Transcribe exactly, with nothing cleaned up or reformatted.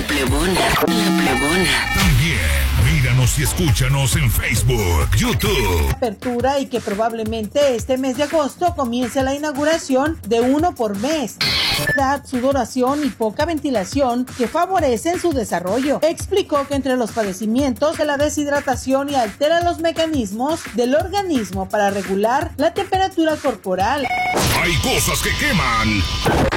Plebona, La Plebona. También míranos y escúchanos en Facebook, YouTube. Apertura y que probablemente este mes de agosto comience la inauguración de uno por mes. Edad, sudoración y poca ventilación que favorecen su desarrollo. Explicó que entre los padecimientos de la deshidratación y altera los mecanismos del organismo para regular la temperatura corporal. Hay cosas que queman.